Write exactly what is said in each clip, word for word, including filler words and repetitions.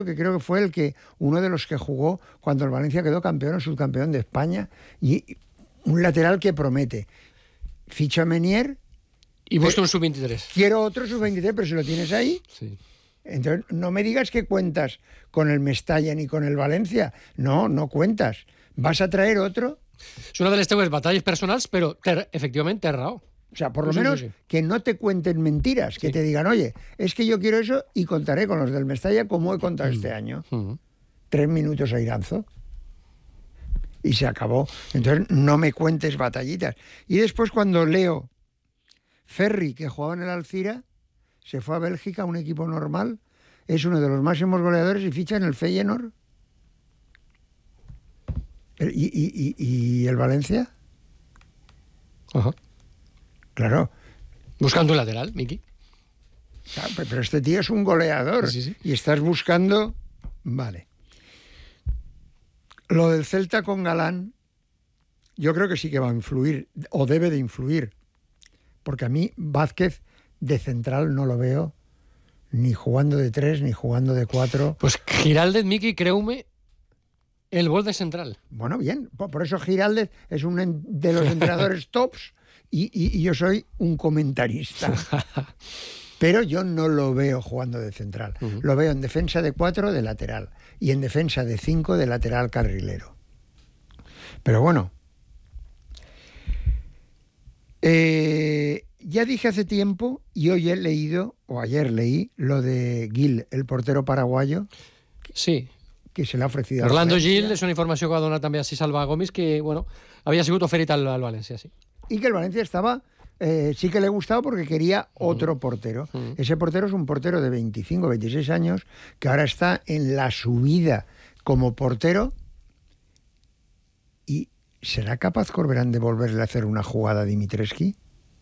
que creo que fue el que uno de los que jugó cuando el Valencia quedó campeón o subcampeón de España, y un lateral que promete. Ficho a Menier y busca un sub veintitrés. Quiero otro sub veintitrés, pero si lo tienes ahí. Sí. Entonces, no me digas que cuentas con el Mestalla ni con el Valencia. No, no cuentas. ¿Vas a traer otro? És una de les teves batalles personals, però ter, efectivament té raó. O sea, por lo Sí, menos sí, sí. que no te cuenten mentiras, que Sí. te digan, oye, es que yo quiero eso y contaré con los del Mestalla como he contado mm. este año. Mm. Tres minutos a Iranzo. Y se acabó. Entonces, no me cuentes batallitas. Y después, cuando leo Ferri, que jugaba en el Alcira, se fue a Bélgica, un equipo normal, es uno de los máximos goleadores y ficha en el Feyenoord. ¿Y, y, y, y el Valencia? Ajá. Claro. Buscando un lateral, Miki. Claro, pero este tío es un goleador. Sí, sí, sí. Y estás buscando... Vale. Lo del Celta con Galán, yo creo que sí que va a influir, o debe de influir, porque a mí Vázquez de central no lo veo ni jugando de tres, ni jugando de cuatro. Pues Giraldez, Miki, creu-me, el gol de central. Bueno, bien, por eso Giraldez es uno de los entrenadores tops y, y, y yo soy un comentarista. Pero yo no lo veo jugando de central. Uh-huh. Lo veo en defensa de cuatro de lateral y en defensa de cinco de lateral carrilero. Pero bueno, eh, ya dije hace tiempo y hoy he leído, o ayer leí, lo de Gil, el portero paraguayo. Sí. Que se l'ha ofrecido. Orlando Gil és una informació que va donar també a Salva Gomis, que bueno, havia sigut oferit al, al València, sí. Y que el Valencia estaba... Eh, sí que le gustaba porque quería otro portero. Mm. Ese portero es un portero de veinticinco, veintiséis años que ahora está en la subida como portero. ¿Y será capaz Corberán de volverle a hacer una jugada a Dimitrescu?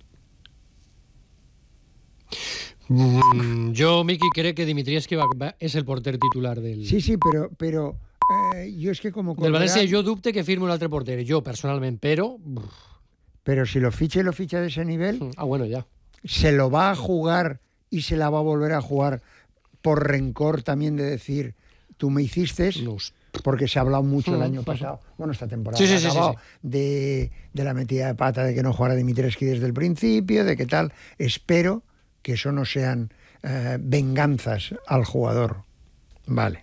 Mm, jo, Miki, crec que Dimitrescu és el porter titular del... Sí, sí, però... però eh, jo és que com Corberán... Del València jo dubte que firme un altre porter, jo personalment, però... Pero si lo ficha y lo ficha de ese nivel, ah, bueno, ya. Se lo va a jugar y se la va a volver a jugar por rencor también de decir, tú me hiciste, no. Porque se ha hablado mucho el año pasado, bueno, esta temporada, sí, sí, sí, sí, sí. De, de la metida de pata de que no jugara Dimitrescu desde el principio, de que tal. Espero que eso no sean eh, venganzas al jugador. Vale.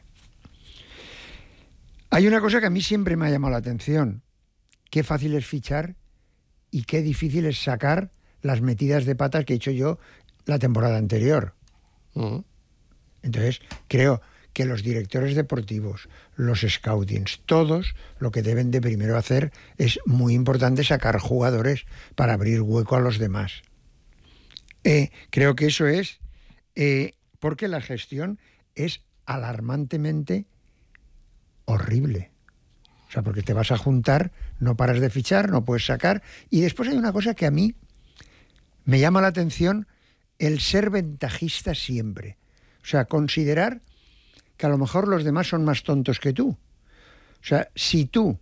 Hay una cosa que a mí siempre me ha llamado la atención. Qué fácil es fichar y qué difícil es sacar las metidas de patas que he hecho yo la temporada anterior. Uh-huh. Entonces, creo que los directores deportivos, los scoutings, todos lo que deben de primero hacer es muy importante sacar jugadores para abrir hueco a los demás. Eh, creo que eso es eh, porque la gestión es alarmantemente horrible. O sea, porque te vas a juntar, no paras de fichar, no puedes sacar. Y después hay una cosa que a mí me llama la atención, el ser ventajista siempre. O sea, considerar que a lo mejor los demás son más tontos que tú. O sea, si tú,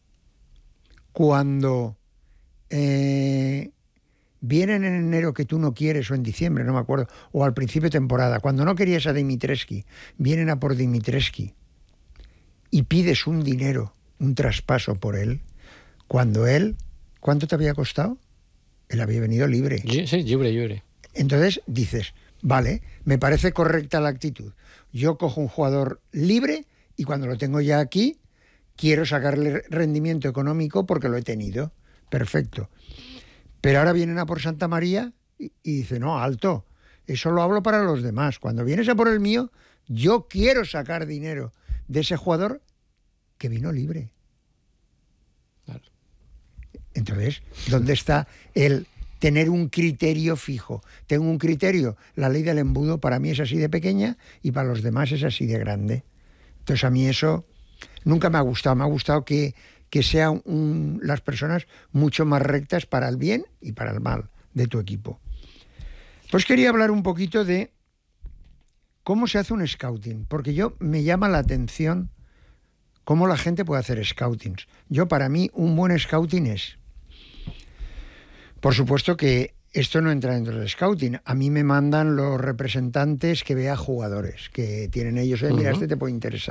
cuando eh, vienen en enero que tú no quieres, o en diciembre, no me acuerdo, o al principio de temporada, cuando no querías a Dimitrescu, vienen a por Dimitrescu y pides un dinero, un traspaso por él, cuando él, ¿cuánto te había costado? Él había venido libre. Sí, sí, libre, libre. Entonces dices, vale, me parece correcta la actitud. Yo cojo un jugador libre y cuando lo tengo ya aquí, quiero sacarle rendimiento económico porque lo he tenido. Perfecto. Pero ahora vienen a por Santa María y, y dice, no, alto, eso lo hablo para los demás. Cuando vienes a por el mío, yo quiero sacar dinero de ese jugador que vino libre. Claro. Entonces, ¿dónde está el tener un criterio fijo? Tengo un criterio, la ley del embudo para mí es así de pequeña y para los demás es así de grande. Entonces a mí eso nunca me ha gustado, me ha gustado que, que sean un, las personas mucho más rectas para el bien y para el mal de tu equipo. Pues quería hablar un poquito de cómo se hace un scouting, porque yo me llama la atención cómo la gente puede hacer scoutings. Yo, para mí, un buen scouting es, por supuesto que esto no entra dentro del scouting. A mí me mandan los representantes que vea jugadores, que tienen ellos, eh, mira, uh-huh. este te puede interesar.